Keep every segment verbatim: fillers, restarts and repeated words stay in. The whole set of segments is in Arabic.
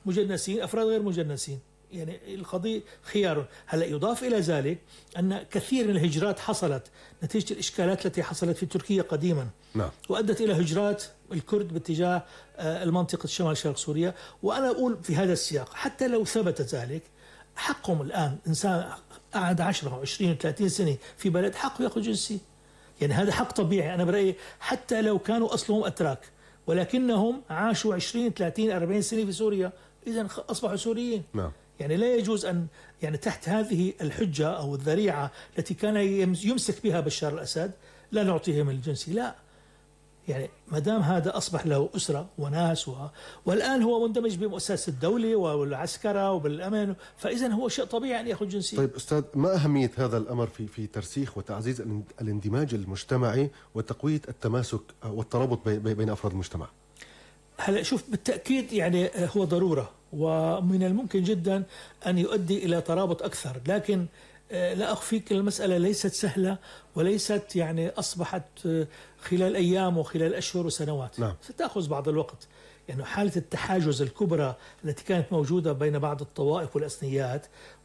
مجنسين، أفراد غير مجنسين، يعني القضية خيار. هلا يضاف إلى ذلك أن كثير من الهجرات حصلت نتيجة الإشكالات التي حصلت في تركيا قديما، نعم. وأدت إلى هجرات الكرد باتجاه المنطقة شمال شرق سوريا. وأنا أقول في هذا السياق حتى لو ثبت ذلك، حقهم الآن، إنسان قعد عشرة وعشرين وثلاثين سنة في بلد حقه يأخذ جنسية، يعني هذا حق طبيعي. أنا برأيي حتى لو كانوا أصلهم أتراك ولكنهم عاشوا عشرين ثلاثين أربعين سنة في سوريا، إذن أصبحوا سوريين. نعم. يعني لا يجوز أن يعني تحت هذه الحجة أو الذريعة التي كان يمسك بها بشار الأسد لا نعطيهم الجنسية، لا. يعني ما دام هذا أصبح له أسرة وناس و... والآن هو مندمج بمؤسسة الدولة والعسكرة وبالأمن، فإذا هو شيء طبيعي أن يأخذ جنسية. طيب أستاذ، ما أهمية هذا الأمر في في ترسيخ وتعزيز الاندماج المجتمعي وتقوية التماسك والترابط بين أفراد المجتمع؟ هلا شوف، بالتأكيد يعني هو ضرورة، ومن الممكن جدا أن يؤدي إلى ترابط أكثر، لكن لا أخفيك المسألة ليست سهلة، وليست يعني أصبحت خلال أيام وخلال أشهر وسنوات. نعم. ستأخذ بعض الوقت. يعني حالة التحاجز الكبرى التي كانت موجودة بين بعض الطوائف والأثنيات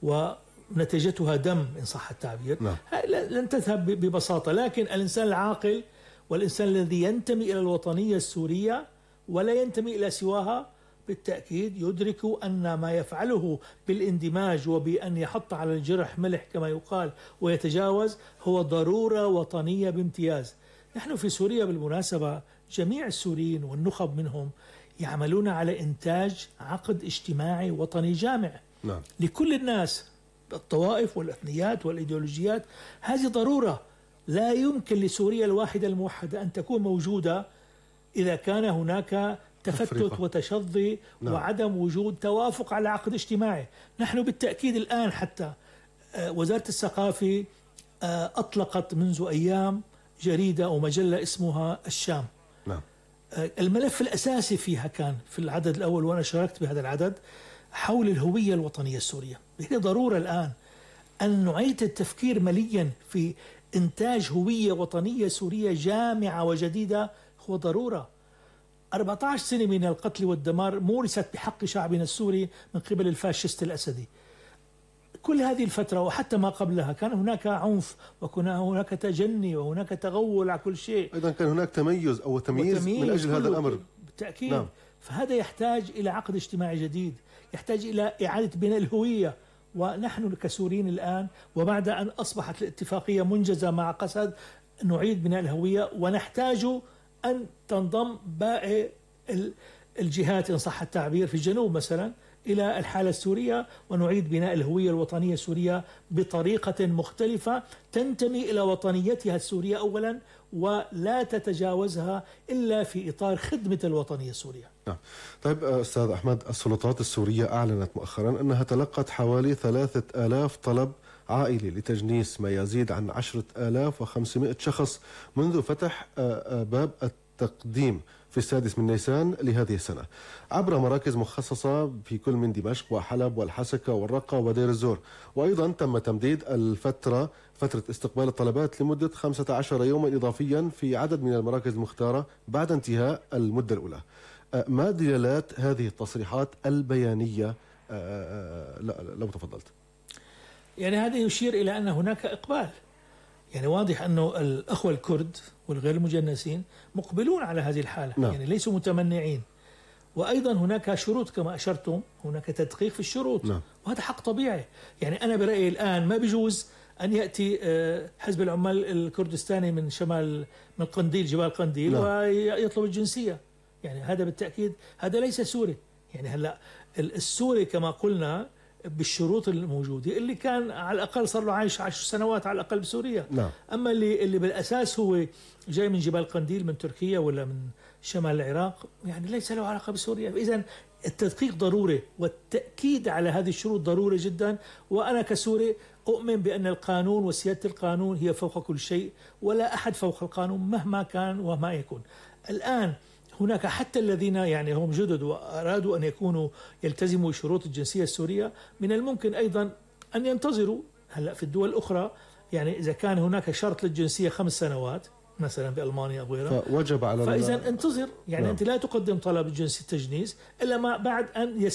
ونتيجتها دم إن صح التعبير، نعم. لن تذهب ببساطة. لكن الإنسان العاقل والإنسان الذي ينتمي إلى الوطنية السورية ولا ينتمي إلى سواها بالتأكيد يدرك أن ما يفعله بالاندماج وبأن يحط على الجرح ملح كما يقال ويتجاوز هو ضرورة وطنية بامتياز. نحن في سوريا بالمناسبة جميع السوريين والنخب منهم يعملون على إنتاج عقد اجتماعي وطني جامع. نعم. لكل الناس، الطوائف والأثنيات والإيديولوجيات. هذه ضرورة لا يمكن لسوريا الواحدة الموحدة أن تكون موجودة إذا كان هناك تفتت أفريقا. وتشظي. نعم. وعدم وجود توافق على عقد اجتماعي. نحن بالتأكيد الآن حتى وزارة الثقافة أطلقت منذ أيام جريدة أو مجلة اسمها الشام. نعم. الملف الأساسي فيها كان في العدد الأول، وأنا شاركت بهذا العدد، حول الهوية الوطنية السورية. هي ضرورة الآن أن نعيد التفكير مليا في إنتاج هوية وطنية سورية جامعة وجديدة. هو ضرورة. أربعة عشر سنة من القتل والدمار مورست بحق شعبنا السوري من قبل الفاشيست الأسدي. كل هذه الفترة وحتى ما قبلها كان هناك عنف وكان هناك تجني وهناك تغول على كل شيء. أيضا كان هناك تميز أو تمييز من أجل هذا الأمر. بالتأكيد. نعم. فهذا يحتاج إلى عقد اجتماعي جديد، يحتاج إلى إعادة بناء الهوية. ونحن كسوريين الآن وبعد أن أصبحت الاتفاقية منجزة مع قسد نعيد بناء الهوية، ونحتاج أن تنضم باقي الجهات إن صح التعبير في الجنوب مثلا إلى الحالة السورية، ونعيد بناء الهوية الوطنية السورية بطريقة مختلفة تنتمي إلى وطنيتها السورية أولا، ولا تتجاوزها إلا في إطار خدمة الوطنية السورية. نعم. طيب أستاذ أحمد، السلطات السورية أعلنت مؤخرا أنها تلقت حوالي ثلاثة آلاف طلب عائلي لتجنيس ما يزيد عن عشرة آلاف وخمسمائة شخص منذ فتح باب التقديم في السادس من نيسان لهذه السنة عبر مراكز مخصصة في كل من دمشق وحلب والحسكة والرقة ودير الزور. وأيضا تم تمديد الفترة فترة استقبال الطلبات لمدة خمسة عشر يوما إضافيا في عدد من المراكز المختارة بعد انتهاء المدة الأولى. ما دلالات هذه التصريحات البيانية لو تفضلت؟ يعني هذا يشير إلى أن هناك إقبال. يعني واضح أنه الأخوة الكرد والغير المجنسين مقبلون على هذه الحالة. نعم. يعني ليسوا متمنعين. وأيضا هناك شروط كما أشرتم، هناك تدقيق في الشروط. نعم. وهذا حق طبيعي. يعني أنا برأيي الآن ما بيجوز أن يأتي حزب العمال الكردستاني من شمال من قنديل جبال قنديل. نعم. ويطلب الجنسية. يعني هذا بالتأكيد هذا ليس سوري. يعني هلأ السوري كما قلنا بالشروط الموجودة اللي كان على الأقل صار له عايش عشر سنوات على الأقل بسوريا. نعم. أما اللي اللي بالأساس هو جاي من جبال قنديل من تركيا ولا من شمال العراق يعني ليس له علاقة بسوريا. إذن التدقيق ضروري والتأكيد على هذه الشروط ضروري جدا. وأنا كسوري أؤمن بأن القانون وسيادة القانون هي فوق كل شيء، ولا أحد فوق القانون مهما كان وما يكون. الآن هناك حتى الذين يعني هم جدد وأرادوا أن يكونوا يلتزموا شروط الجنسية السورية من الممكن أيضا أن ينتظروا. هلأ في الدول الأخرى يعني إذا كان هناك شرط للجنسية خمس سنوات مثلا بألمانيا أو غيرها فوجب على فإذا انتظر. يعني نعم. أنت لا تقدم طلب الجنسي التجنيس إلا ما بعد أن